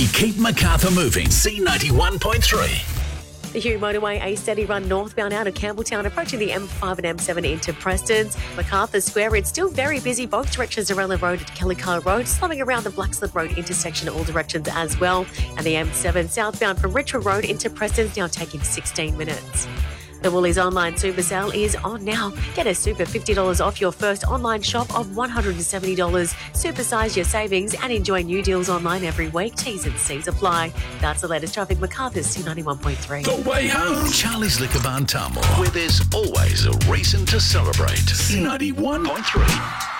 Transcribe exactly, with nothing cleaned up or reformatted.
Keep Macarthur moving. C ninety-one point three. The Hugh Motorway, a steady run northbound out of Campbelltown, approaching the M five and M seven into Prestons. Macarthur Square, it's still very busy, both directions around the road at Kellycar Road, slumming around the Blackslip Road intersection all directions as well. And the M seven southbound from Richmond Road into Prestons now taking sixteen minutes. The Woolies online super sale is on now. Get a super fifty dollars off your first online shop of one hundred seventy dollars. Supersize your savings and enjoy new deals online every week. T's and C's apply. That's the latest traffic. Macarthur's C ninety-one point three. The way home. Charlie's Liquor Barn Tamworth, where there's always a reason to celebrate. C ninety-one point three.